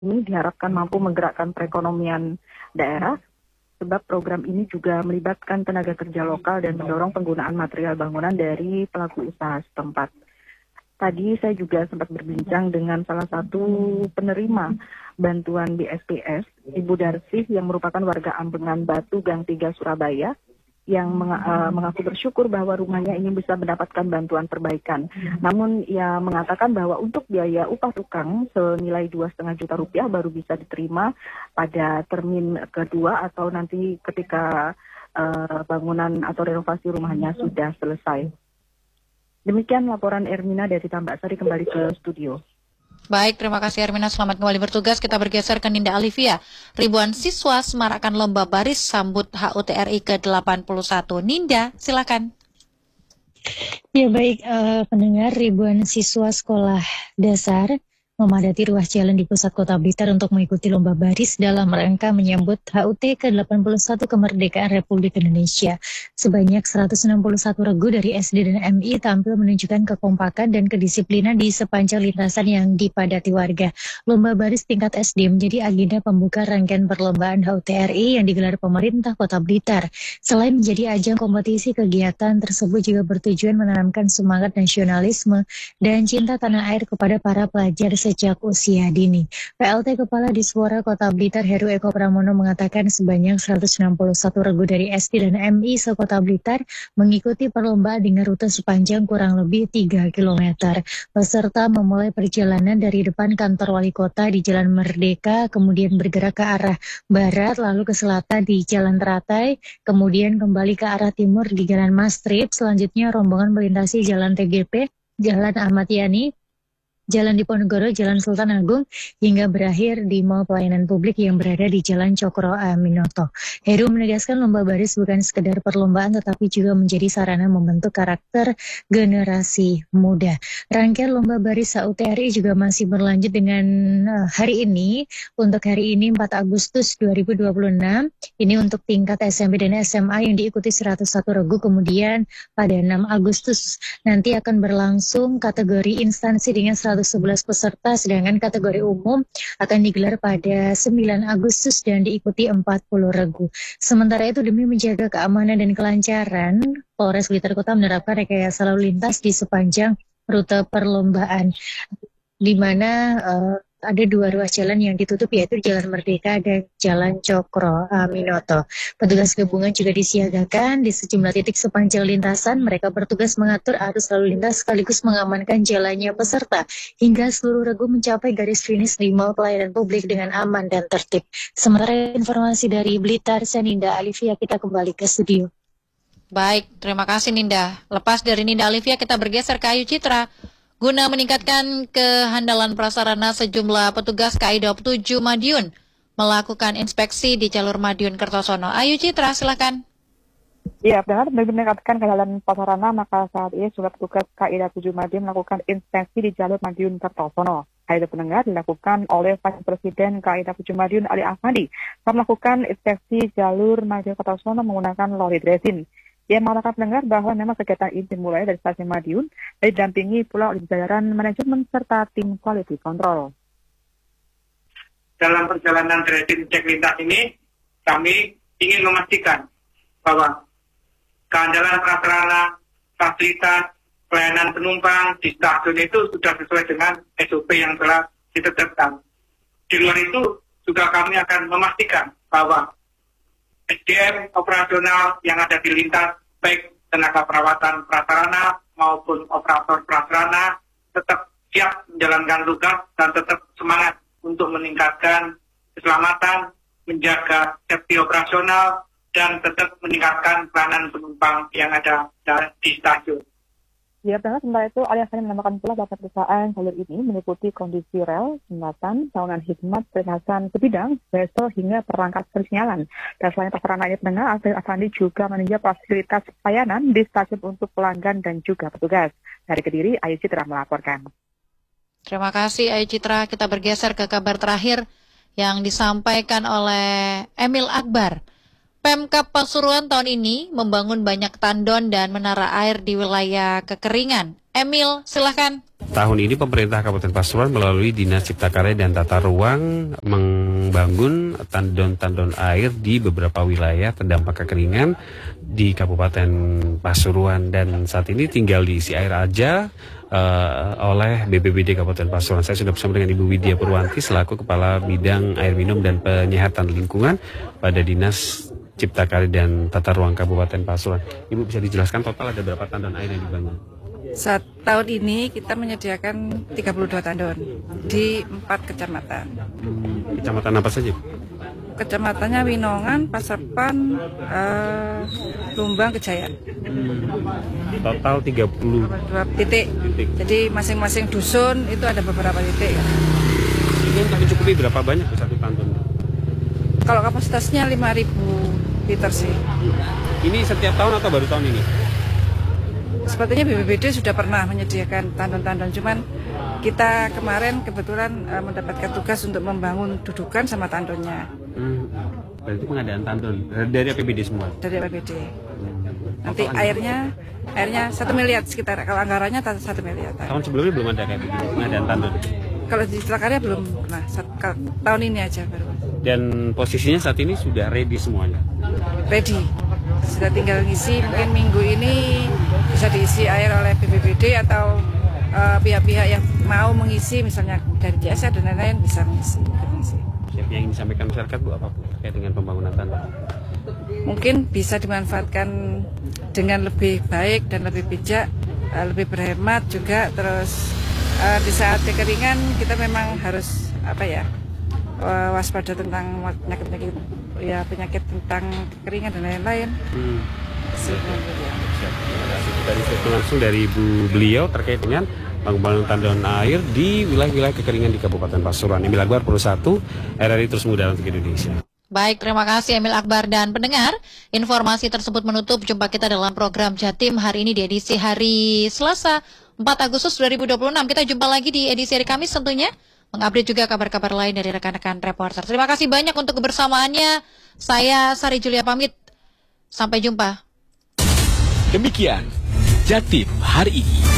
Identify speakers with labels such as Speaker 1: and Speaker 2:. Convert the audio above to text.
Speaker 1: Ini diharapkan mampu menggerakkan perekonomian daerah, sebab program ini juga melibatkan tenaga kerja lokal dan mendorong penggunaan material bangunan dari pelaku usaha setempat. Tadi saya juga sempat berbincang dengan salah satu penerima bantuan BSPS, Ibu Darsih, yang merupakan warga Ambengan Batu, Gang 3, Surabaya, yang mengaku bersyukur bahwa rumahnya ini bisa mendapatkan bantuan perbaikan. Namun ia mengatakan bahwa untuk biaya upah tukang senilai 2,5 juta rupiah baru bisa diterima pada termin kedua atau nanti ketika bangunan atau renovasi rumahnya sudah selesai. Demikian laporan Ermina dari Tambak Sari, kembali ke studio.
Speaker 2: Baik, terima kasih Ermina. Selamat kembali bertugas. Kita bergeser ke Ninda Alivia. Ribuan siswa semarakkan lomba baris sambut HUT RI ke-81. Ninda, silakan.
Speaker 3: Ya baik, pendengar, ribuan siswa sekolah dasar memadati ruas jalan di pusat kota Blitar untuk mengikuti lomba baris dalam rangka menyambut HUT ke-81 kemerdekaan Republik Indonesia. Sebanyak 161 regu dari SD dan MI tampil menunjukkan kekompakan dan kedisiplinan di sepanjang lintasan yang dipadati warga. Lomba baris tingkat SD menjadi agenda pembuka rangkaian perlombaan HUT RI yang digelar pemerintah kota Blitar. Selain menjadi ajang kompetisi, kegiatan tersebut juga bertujuan menanamkan semangat nasionalisme dan cinta tanah air kepada para pelajar sejak usia dini. PLT Kepala Diswara Kota Blitar Heru Eko Pramono mengatakan sebanyak 161 regu dari SD dan MI se-Kota Blitar mengikuti perlombaan dengan rute sepanjang kurang lebih 3 km. Peserta memulai perjalanan dari depan kantor wali kota di Jalan Merdeka, kemudian bergerak ke arah barat, lalu ke selatan di Jalan Teratai, kemudian kembali ke arah timur di Jalan Mastrip, selanjutnya rombongan melintasi Jalan TGP, Jalan Ahmad Yani, Jalan Diponegoro, Jalan Sultan Agung, hingga berakhir di Mall Pelayanan Publik yang berada di Jalan Cokro Aminoto. Heru menegaskan lomba baris bukan sekedar perlombaan tetapi juga menjadi sarana membentuk karakter generasi muda. Rangkaian lomba baris HUT RI juga masih berlanjut dengan hari ini. Untuk hari ini 4 Agustus 2026, ini untuk tingkat SMP dan SMA yang diikuti 101 regu. Kemudian pada 6 Agustus nanti akan berlangsung kategori instansi dengan 111 peserta, sedangkan kategori umum akan digelar pada 9 Agustus dan diikuti 40 regu. Sementara itu, demi menjaga keamanan dan kelancaran, Polres Blitar Kota menerapkan rekayasa lalu lintas di sepanjang rute perlombaan, di mana ada 2 ruas jalan yang ditutup, yaitu Jalan Merdeka dan Jalan Cokro Aminoto. Petugas gabungan juga disiagakan di sejumlah titik sepanjang lintasan. Mereka bertugas mengatur arus lalu lintas sekaligus mengamankan jalannya peserta hingga seluruh regu mencapai garis finish di Mall Pelayanan Publik dengan aman dan tertib. Sementara informasi dari Blitar, saya Ninda Alivia, kita kembali ke studio.
Speaker 2: Baik, terima kasih Ninda. Lepas dari Ninda Alivia, kita bergeser ke Ayu Citra. Guna meningkatkan kehandalan prasarana, sejumlah petugas KAI Daob 7 Madiun melakukan inspeksi di jalur Madiun Kertosono. Ayu Citra, silakan.
Speaker 1: Ya, benar, demi meningkatkan kehandalan prasarana, maka saat ini sudah petugas KAI Daob 7 Madiun melakukan inspeksi di jalur Madiun Kertosono. Hal itu pendengar dilakukan oleh Wakil Presiden KAI Daob 7 Madiun Ali Ahmadi saat melakukan inspeksi jalur Madiun Kertosono menggunakan lori dredin. Ia mengatakan pendengar bahwa memang kegiatan ini dimulai dari stasiun Madiun dan didampingi pula oleh jajaran manajemen serta tim quality control.
Speaker 4: Dalam perjalanan dredin cek lintas ini, kami ingin memastikan bahwa keandalan prasarana, fasilitas, pelayanan penumpang di stasiun itu sudah sesuai dengan SOP yang telah ditetapkan. Di luar itu juga kami akan memastikan bahwa SDM operasional yang ada di lintas, baik tenaga perawatan prasarana maupun operator prasarana, tetap siap menjalankan tugas dan tetap semangat untuk meningkatkan keselamatan, menjaga safety operasional, dan tetap meningkatkan pelayanan penumpang yang ada di stasiun.
Speaker 1: Ya, benar, sementara itu Ali Hassani menambahkan pula bahwa perusahaan jalur ini meliputi kondisi rel, jembatan, bangunan hikmat, perlintasan sebidang, besel, hingga perangkat persinyalan. Dan selain prasarana ini pendengar, Ali Hassani juga meninjau fasilitas pelayanan di stasiun untuk pelanggan dan juga petugas. Dari Kediri, Ayu Citra melaporkan.
Speaker 2: Terima kasih Ayu Citra. Kita bergeser ke kabar terakhir yang disampaikan oleh Emil Akbar. Pemkab Pasuruan tahun ini membangun banyak tandon dan menara air di wilayah kekeringan. Emil, silahkan.
Speaker 5: Tahun ini pemerintah Kabupaten Pasuruan melalui Dinas Cipta Karya dan Tata Ruang membangun tandon-tandon air di beberapa wilayah terdampak kekeringan di Kabupaten Pasuruan, dan saat ini tinggal diisi air aja oleh BPBD Kabupaten Pasuruan. Saya sudah bersama dengan Ibu Widya Purwanti selaku Kepala Bidang Air Minum dan Penyihatan Lingkungan pada Dinas Cipta Karya dan Tata Ruang Kabupaten Pasuruan. Ibu bisa dijelaskan total ada berapa tandon air yang dibangun?
Speaker 6: Saat tahun ini kita menyediakan 32 tandon di 4 kecamatan.
Speaker 5: Kecamatan apa saja?
Speaker 6: Kecamatannya Winongan, Pasepan, Lumbang, Kejayaan.
Speaker 5: Total 32
Speaker 6: titik. Jadi masing-masing dusun itu ada beberapa titik.
Speaker 5: Itu untuk mencukupi berapa banyak satu tandon?
Speaker 6: Kalau kapasitasnya 5.000 liter sih.
Speaker 5: Ini setiap tahun atau baru tahun ini?
Speaker 6: Sepertinya BPBD sudah pernah menyediakan tandon-tandon, cuman kita kemarin kebetulan mendapatkan tugas untuk membangun dudukan sama tandonnya.
Speaker 5: Berarti pengadaan tandon dari APBD semua?
Speaker 6: Dari APBD. Nanti airnya 1 miliar sekitar, kalau anggarannya 1 miliar.
Speaker 5: Tahun sebelumnya belum ada kayak begitu, pengadaan tandon?
Speaker 6: Kalau di Cipta Karya belum pernah, tahun ini aja baru.
Speaker 5: Dan posisinya saat ini sudah ready semuanya?
Speaker 6: Ready. Sudah tinggal ngisi, mungkin minggu ini bisa diisi air oleh BPBD atau pihak-pihak yang mau mengisi, misalnya dari JSA dan lain-lain bisa mengisi.
Speaker 5: Siapa yang ingin disampaikan masyarakat Bu, apa Bu terkait dengan pembangunan tandon?
Speaker 6: Mungkin bisa dimanfaatkan dengan lebih baik dan lebih bijak, lebih berhemat juga. Terus di saat kekeringan kita memang harus waspada tentang penyakit tentang kekeringan dan lain-lain.
Speaker 5: Tadi saya langsung dari Ibu beliau terkait dengan pembangunan tandon air di wilayah-wilayah kekeringan di Kabupaten Pasuruan. Emil Akbar, Pro 1, RRI Terus Muda untuk Indonesia.
Speaker 2: Baik, terima kasih Emil Akbar dan pendengar. Informasi tersebut menutup jumpa kita dalam program Jatim hari ini di edisi hari Selasa 4 Agustus 2026. Kita jumpa lagi di edisi hari Kamis tentunya, mengupdate juga kabar-kabar lain dari rekan-rekan reporter. Terima kasih banyak untuk kebersamaannya. Saya Sari Julia pamit. Sampai jumpa.
Speaker 7: Demikian Jatim hari ini.